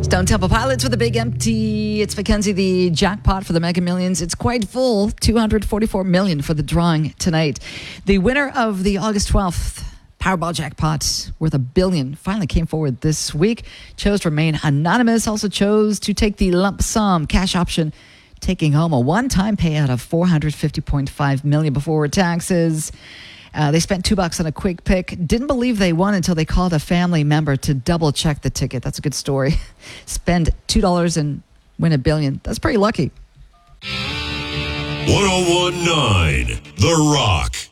Stone Temple Pilots with a big empty. It's Mackenzie, the jackpot for the Mega Millions. It's quite full, $244 million for the drawing tonight. The winner of the August 12th Powerball jackpot worth $1 billion finally came forward this week. Chose to remain anonymous. Also chose to take the lump sum cash option, taking home a one-time payout of $450.5 million before taxes. They spent $2 on a quick pick. Didn't believe they won until they called a family member to double check the ticket. That's a good story. Spend $2 and win $1 billion. That's pretty lucky. 1019 The Rock.